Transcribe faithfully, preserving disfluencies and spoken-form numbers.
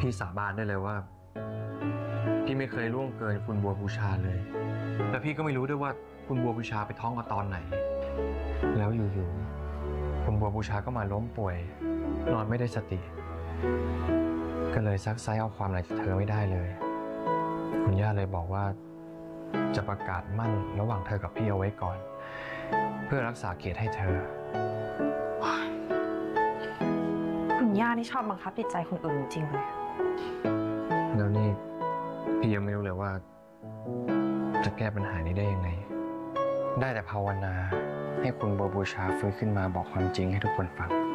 พี่สาบานได้เลยว่าพี่ไม่เคยล่วงเกินคุณบัวบูชาเลยและพี่ก็ไม่รู้ด้วยว่าคุณบัวบูชาไปท้องกับตอนไหนแล้วอยู่ๆคุณบัวบูชาก็มาล้มป่วยนอนไม่ได้สติก็เลยซักไซเอาความอะไรจากเธอไม่ได้เลยคุณย่าเลยบอกว่าจะประกาศมั่นระหว่างเธอกับพี่เอาไว้ก่อนเพื่อรักษาเกียรติให้เธอคุณย่านี่ชอบบังคับจิตใจคนอื่นจริงเลยแล้วนี่พี่ยังไม่รู้เลยว่าจะแก้ปัญหานี้ได้ยังไงได้แต่ภาวนาให้คุณบัวบูชาฟื้นขึ้นมาบอกความจริงให้ทุกคนฟัง